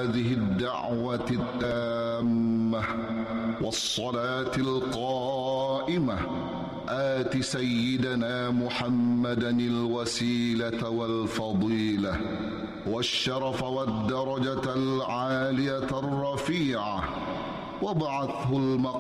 هذه الدعوة التامة والصلاة القائمة آت سيدنا محمدا الوسيلة والفضيلة والشرف والدرجة العالية الرفيعة وابعثه المقام